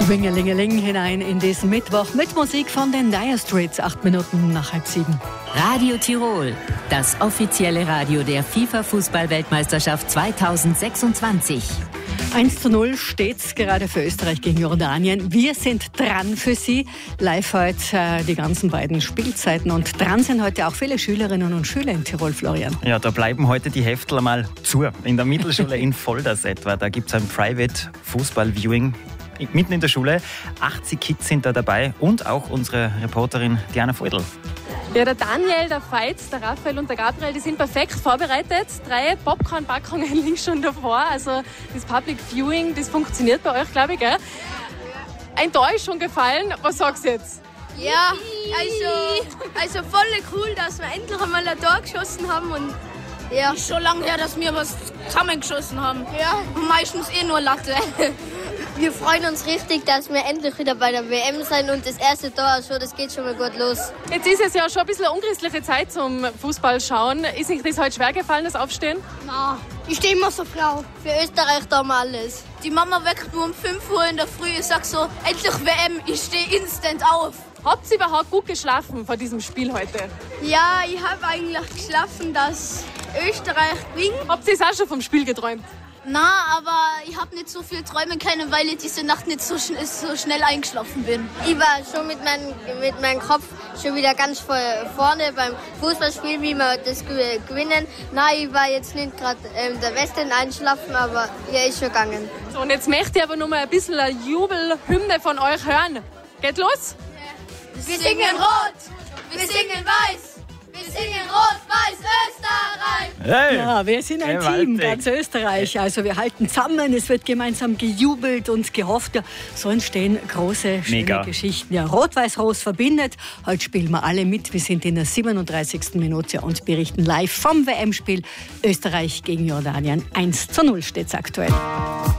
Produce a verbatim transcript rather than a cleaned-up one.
Wingelingeling hinein in diesen Mittwoch mit Musik von den Dire Straits, acht Minuten nach halb sieben. Radio Tirol, das offizielle Radio der FIFA-Fußball-Weltmeisterschaft zweitausendsechsundzwanzig. eins zu null steht's gerade für Österreich gegen Jordanien. Wir sind dran für Sie. Live heute äh, die ganzen beiden Spielzeiten. Und dran sind heute auch viele Schülerinnen und Schüler in Tirol, Florian. Ja, da bleiben heute die Heftel mal zu. In der Mittelschule in Volders etwa, da gibt es ein Private Fußball-Viewing. Mitten in der Schule. achtzig Kids sind da dabei und auch unsere Reporterin Diana Feudel. Ja, der Daniel, der Feitz, der Raphael und der Gabriel, die sind perfekt vorbereitet. Drei Popcorn-Packungen liegen schon davor. Also das Public Viewing, das funktioniert bei euch, glaube ich, gell? Ein Tor ist schon gefallen. Was sagst du jetzt? Ja, also, also voll cool, dass wir endlich einmal ein Tor geschossen haben. Und ja. Ist schon lange her, dass wir was zusammengeschossen haben. Ja. Und meistens eh nur Latte. Wir freuen uns richtig, dass wir endlich wieder bei der W M sind und das erste Tor schon, das geht schon mal gut los. Jetzt ist es ja schon ein bisschen eine unchristliche Zeit zum Fußball schauen. Ist euch das heute schwer gefallen, das Aufstehen? Nein, ich stehe immer so Frau. Für Österreich tun wir alles. Die Mama weckt nur um fünf Uhr in der Früh. Ich sag so, endlich W M, ich stehe instant auf. Habt ihr überhaupt gut geschlafen vor diesem Spiel heute? Ja, ich habe eigentlich geschlafen, dass Österreich gewinnt. Habt ihr es auch schon vom Spiel geträumt? Na, aber ich habe nicht so viel träumen können, weil ich diese Nacht nicht so, schn- so schnell eingeschlafen bin. Ich war schon mit, mein, mit meinem Kopf schon wieder ganz vorne beim Fußballspiel, wie wir das gewinnen. Nein, ich war jetzt nicht gerade ähm, der Westen einschlafen, aber ja, ist schon gegangen. So, und jetzt möchte ich aber noch mal ein bisschen eine Jubelhymne von euch hören. Geht los? Wir, wir singen rot, wir singen weiß. Wir singen rot-weiß Österreich! Hey, ja, wir sind ein gewaltig. Team, ganz Österreich. Also wir halten zusammen, es wird gemeinsam gejubelt und gehofft. Ja, so entstehen große, schöne Mega. Geschichten. Ja, Rot-Weiß-Rot verbindet. Heute spielen wir alle mit. Wir sind in der siebenunddreißigsten Minute und berichten live vom W M-Spiel Österreich gegen Jordanien. eins zu null steht es aktuell.